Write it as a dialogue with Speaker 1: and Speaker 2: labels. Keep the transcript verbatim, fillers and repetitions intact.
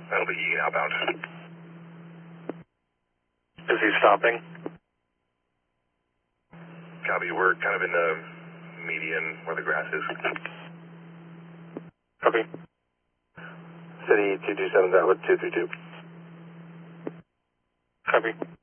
Speaker 1: That'll be E outbound.
Speaker 2: Is he stopping?
Speaker 1: Copy, we're kind of in the median where the grass is.
Speaker 2: Copy. City two two seven, that with two three two. Copy.